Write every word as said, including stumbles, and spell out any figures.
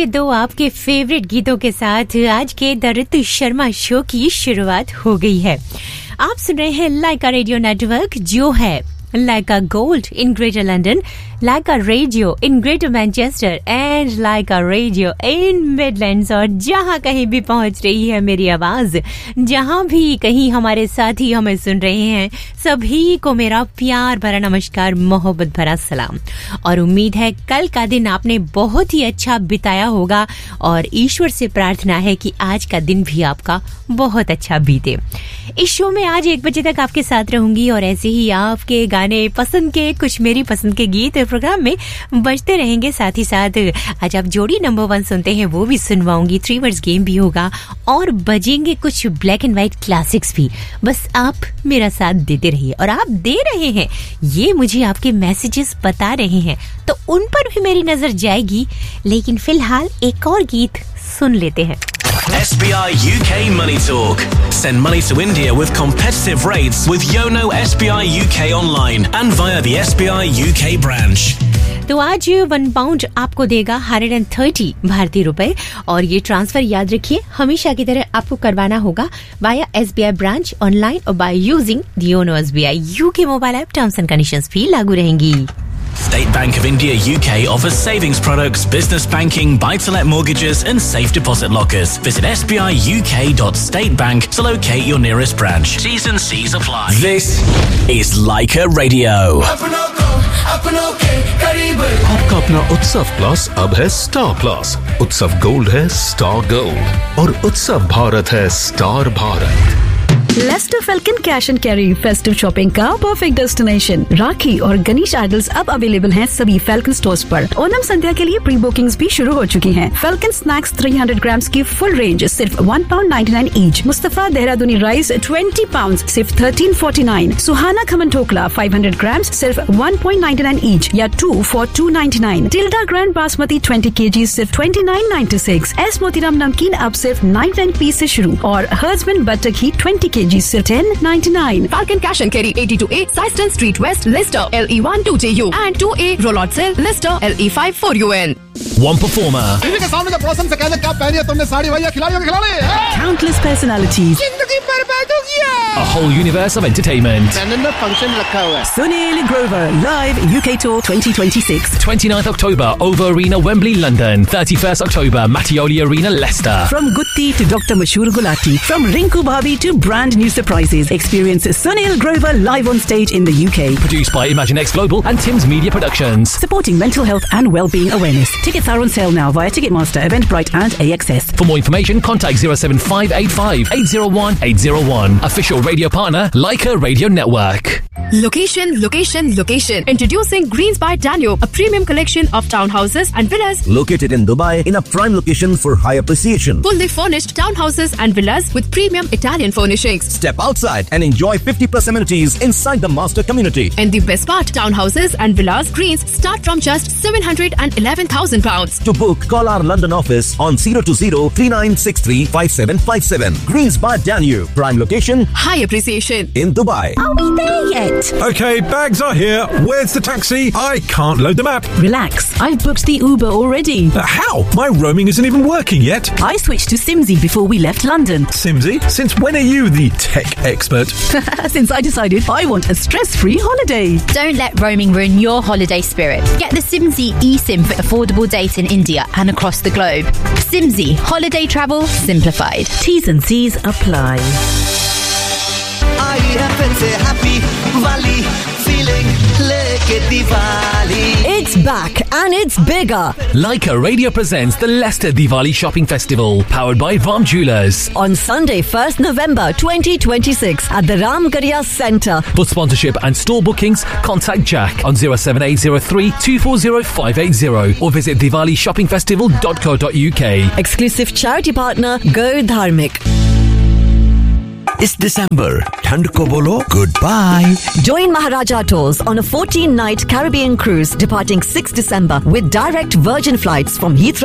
के दो आपके फेवरेट गीतों के साथ आज के द ऋतु शर्मा शो की शुरुआत हो गई है। आप सुन रहे हैं लाइका रेडियो नेटवर्क, जो है Laika Gold in Greater London, Laika Radio in Greater Manchester and Laika Radio in Midlands। और जहाँ कहीं भी पहुँच रही है मेरी आवाज़, जहाँ भी कहीं हमारे साथी हमें सुन रहे हैं, सभी को मेरा प्यार भरा नमस्कार, मोहब्बत भरा सलाम। और उम्मीद है कल का दिन आपने बहुत ही अच्छा बिताया होगा और ईश्वर से प्रार्थना है कि आज का दिन भी आपका बहुत अच्छा बीते। इस शो में आज एक बजे तक आपके साथ रहूंगी और ऐसे ही आपके गाने पसंद के, कुछ मेरी पसंद के गीत प्रोग्राम में बजते रहेंगे। साथ ही साथ आज आप जोड़ी नंबर वन सुनते हैं वो भी सुनवाऊंगी, थ्री वर्ड्स गेम भी होगा और बजेंगे कुछ ब्लैक एंड व्हाइट क्लासिक्स भी। बस आप मेरा साथ देते रहिए और आप दे रहे हैं, ये मुझे आपके मैसेजेस बता रहे हैं, तो उन पर भी मेरी नजर जाएगी। लेकिन फिलहाल एक और गीत सुन लेते हैं। S B I U K Money Talk. Send money to India with competitive rates with Yono S B I U K online and via the S B I U K branch. तो आज one pound आपको देगा hundred and thirty भारतीय रुपए और ये transfer याद रखिए हमेशा की तरह आपको करवाना होगा via S B I branch online और by using the YONO S B I U K mobile app. Terms and conditions भी लागू रहेंगी। State Bank of India U K offers savings products, business banking, buy-to-let mortgages and safe deposit lockers. Visit s b i u k dot state bank to locate your nearest branch. T's and C's apply. This is Laika Radio. आपका अपना उत्सव plus अब है star plus. उत्सव gold है star gold और उत्सव भारत है star Bharat. Lester falcon cash and carry festive shopping का परफेक्ट डेस्टिनेशन। राखी और गणेश आइडल्स अब अवेलेबल हैं सभी फेल्कन स्टोर्स पर। ओनम संध्या के लिए प्री बुकिंग्स भी शुरू हो चुकी हैं। फेल्कन स्नैक्स तीन सौ ग्राम्स की फुल रेंज सिर्फ one pound ninety nine each. Mustafa देहरादूनी rice twenty pound सिर्फ थर्टीन फोर्टी नाइन। सुहाना खमन ठोकला फाइव हंड्रेड ग्राम्स सिर्फ one point ninety nine each या to for to ninety nine. Tilde grand basmati twenty KG सिर्फ twenty nine ninety six. S Motiram नमकीन अब सिर्फ ninety nine piece से शुरू और हर्जमन बटर घी ट्वेंटी केजी सिर्फ ten ninety nine. Falcon Cash and Carry eighty two A Syston Street West, Leicester L E one two J U and two A Rollot Cell, Leicester L E five four U N. One performer. TV के सामने जब रोशन से कहले क्या पहनी है तुमने साड़ी भैया खिलाड़ियों के खिलाड़ी। Countless personalities. जिंदगी बर्बाद हो गया। A whole universe of entertainment. मैंने ना फंक्शन रखा हुआ है। Sunil Grover live U K Tour twenty twenty-six. twenty-ninth October, Over Arena, Wembley, London. thirty-first October, Mattioli Arena, Leicester. From Gutti to Doctor Mashur Gulati, from Rinku Bhabi to brand new surprises. Experience Sunil Grover live on stage in the U K. Produced by ImagineX Global and Tim's Media Productions. Supporting mental health and well-being awareness. Tickets are on sale now via Ticketmaster, Eventbrite and A X S. For more information, contact zero seven five eight five eight zero one eight zero one. Official radio partner, Laika Radio Network. Location, location, location. Introducing Greens by Danube, a premium collection of townhouses and villas located in Dubai in a prime location for high appreciation. Fully furnished townhouses and villas with premium Italian furnishings. Step outside and enjoy fifty plus amenities inside the master community. And the best part, townhouses and villas Greens start from just seven hundred eleven thousand pounds. To book, call our London office on zero two zero three nine six three five seven five seven. Greens by Danube, prime location, high appreciation in Dubai. Are we there yet? Okay, bags are here. Where's the taxi? I can't load the map. Relax, I've booked the Uber already. Uh, how? My roaming isn't even working yet. I switched to Simsy before we left London. Simsy? Since when are you the tech expert? Since I decided I want a stress-free holiday. Don't let roaming ruin your holiday spirit. Get the Simsy eSIM for affordable data in India and across the globe. Simsy, holiday travel simplified. T's and C's apply. आई है फिर से happy वाली feeling लेके Diwali. It's back and it's bigger. Laika Radio presents the Leicester Diwali Shopping Festival, powered by Vam Jewellers. On Sunday, first November twenty twenty-six at the Ramgarhia Centre. For sponsorship and store bookings, contact Jack on zero seven eight zero three two four zero five eight zero or visit diwali shopping festival dot co dot u k. Exclusive charity partner Go Dharmik. इस दिसंबर ठंड को बोलो goodbye. Join Maharaja Tours on a fourteen night Caribbean cruise departing sixth December with direct Virgin flights from Heathrow